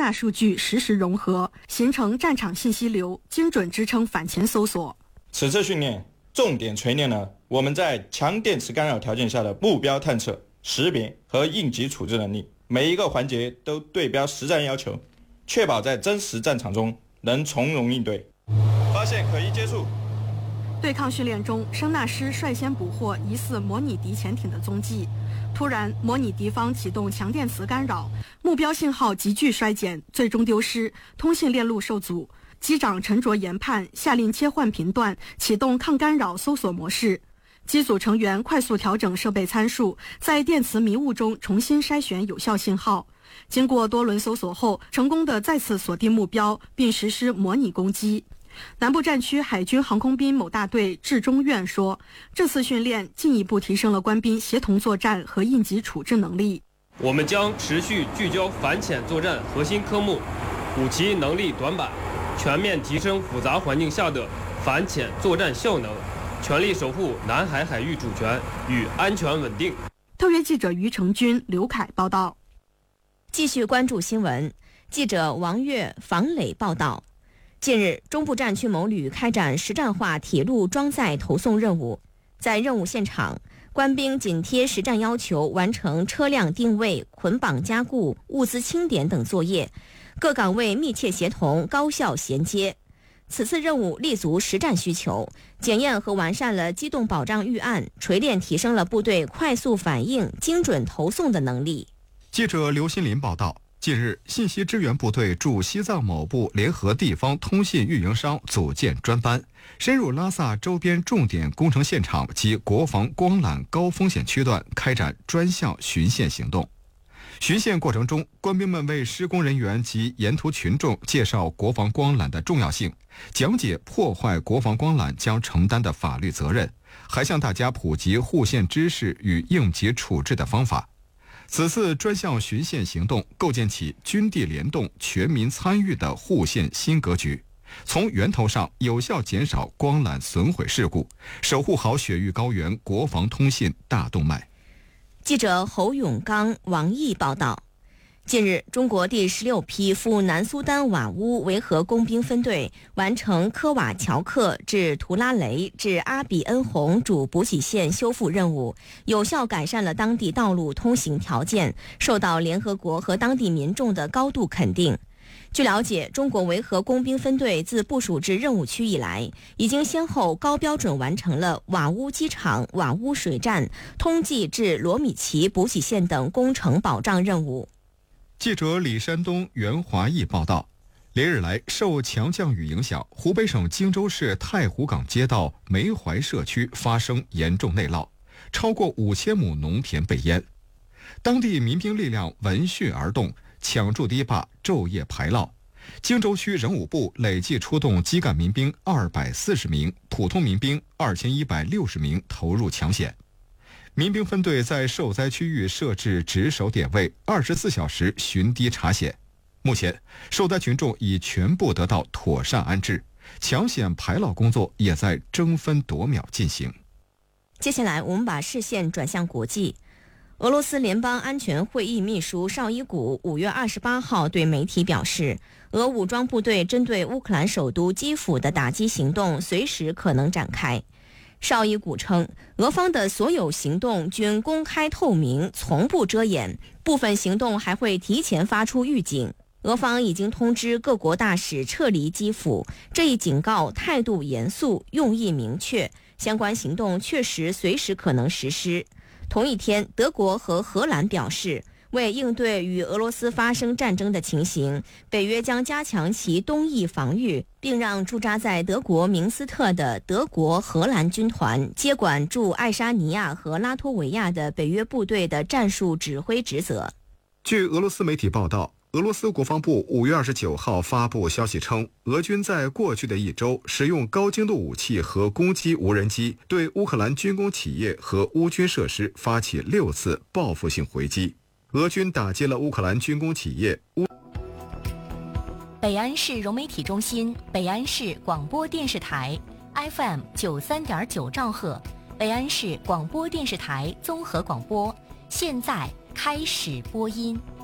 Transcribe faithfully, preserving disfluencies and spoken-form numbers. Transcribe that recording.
纳数据实时融合，形成战场信息流，精准支撑反潜搜索。 此次训练重点锤炼了我们在强电磁干扰条件下的目标探测、识别和应急处置能力，每一个环节都对标实战要求，确保在真实战场中能从容应对。发现可疑接触。 对抗训练中，声纳师率先捕获疑似模拟敌潜艇的踪迹。突然，模拟敌方启动强电磁干扰，目标信号急剧衰减，最终丢失，通信链路受阻。机长沉着研判，下令切换频段，启动抗干扰搜索模式。机组成员快速调整设备参数，在电磁迷雾中重新筛选有效信号。经过多轮搜索后，成功地再次锁定目标，并实施模拟攻击。南部战区海军航空兵某大队至中院说，这次训练进一步提升了官兵协同作战和应急处置能力。 我们将持续聚焦反潜作战核心科目，补齐能力短板，全面提升复杂环境下的反潜作战效能，全力守护南海海域主权与安全稳定。 特约记者于成军、刘凯报道。 继续关注新闻，记者王悦、房磊报道。近日，中部战区某旅开展实战化铁路装载投送任务，在任务现场，官兵紧贴实战要求完成车辆定位、捆绑加固、物资清点等作业，各岗位密切协同，高效衔接。此次任务立足实战需求，检验和完善了机动保障预案，锤炼提升了部队快速反应、精准投送的能力。 记者刘新林报道。近日，信息支援部队驻西藏某部联合地方通信运营商组建专班，深入拉萨周边重点工程现场及国防光缆高风险区段开展专项巡线行动。巡线过程中，官兵们为施工人员及沿途群众介绍国防光缆的重要性，讲解破坏国防光缆将承担的法律责任，还向大家普及护线知识与应急处置的方法。此次专项巡线行动构建起军地联动、全民参与的护线新格局，从源头上有效减少光缆损毁事故，守护好雪域高原国防通信大动脉。 记者侯永刚、王毅报道。近日，中国第十六批赴南苏丹瓦乌维和工兵分队完成科瓦乔克至图拉雷至阿比恩洪主补给线修复任务，有效改善了当地道路通行条件，受到联合国和当地民众的高度肯定。据了解，中国维和工兵分队自部署至任务区以来，已经先后高标准完成了瓦乌机场、瓦乌水站、通济至罗米奇补给线等工程保障任务。 记者李山东、袁华义报道，连日来受强降雨影响，湖北省荆州市太湖港街道梅怀社区发生严重内涝，超过五千亩农田被淹。当地民兵力量闻讯而动，抢筑堤坝，昼夜排涝。荆州区人武部累计出动基干民兵二百四十名，普通民兵二千一百六十名投入抢险。民兵分队在受灾区域设置值守点位，二十四小时巡堤查险。目前，受灾群众已全部得到妥善安置，抢险排涝工作也在争分夺秒进行。 接下来，我们把视线转向国际。俄罗斯联邦安全会议秘书绍伊古五月二十八号对媒体表示，俄武装部队针对乌克兰首都基辅的打击行动随时可能展开。绍伊古称，俄方的所有行动均公开透明，从不遮掩，部分行动还会提前发出预警。俄方已经通知各国大使撤离基辅，这一警告态度严肃，用意明确，相关行动确实随时可能实施。同一天，德国和荷兰表示，为应对与俄罗斯发生战争的情形，北约将加强其东翼防御，并让驻扎在德国明斯特的德国荷兰军团接管驻爱沙尼亚和拉脱维亚的北约部队的战术指挥职责。 据俄罗斯媒体报道，俄罗斯国防部五月二十九号发布消息称，俄军在过去的一周使用高精度武器和攻击无人机，对乌克兰军工企业和乌军设施发起六次报复性回击。俄军打击了乌克兰军工企业。乌北安市融媒体中心，北安市广播电视台 F M 九三点九兆赫，北安市广播电视台综合广播，现在开始播音。